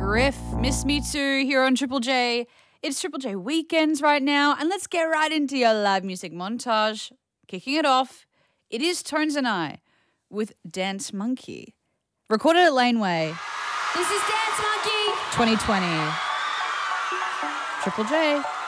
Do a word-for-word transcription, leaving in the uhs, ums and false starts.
Griff, Miss Me Too here on Triple J. It's Triple J Weekends right now, and let's get right into your live music montage. Kicking it off, it is Tones and I with Dance Monkey. Recorded at Laneway. This is Dance Monkey twenty twenty. Triple J.